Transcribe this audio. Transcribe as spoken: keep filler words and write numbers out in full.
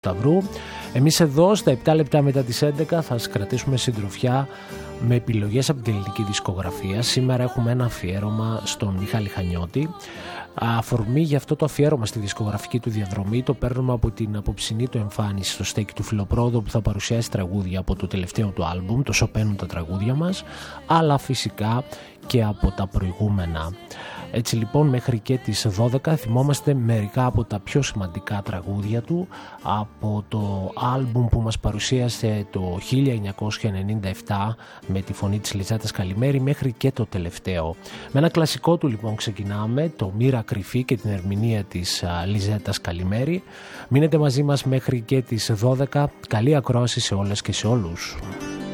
Σταυρού. Εμείς εδώ στα επτά λεπτά μετά τις έντεκα θα σας κρατήσουμε συντροφιά με επιλογές από την ελληνική δισκογραφία. Σήμερα έχουμε ένα αφιέρωμα στον Μιχάλη Χανιώτη. Αφορμή για αυτό το αφιέρωμα στη δισκογραφική του διαδρομή το παίρνουμε από την απόψινή του εμφάνιση στο στέκι του Φιλοπρόδο, που θα παρουσιάσει τραγούδια από το τελευταίο του άλμπουμ, το Σωπαίνουν τα τραγούδια μας, αλλά φυσικά και από τα προηγούμενα. Έτσι λοιπόν μέχρι και τις δώδεκα θυμόμαστε μερικά από τα πιο σημαντικά τραγούδια του από το άλμπουμ που μας παρουσίασε το χίλια εννιακόσια ενενήντα επτά με τη φωνή της Λιζέτας Καλημέρη μέχρι και το τελευταίο. Με ένα κλασικό του λοιπόν ξεκινάμε, το Μοίρα Κρυφή και την ερμηνεία της Λιζέτας Καλημέρη. Μείνετε μαζί μας μέχρι και τις δώδεκα. Καλή ακρόαση σε όλες και σε όλους.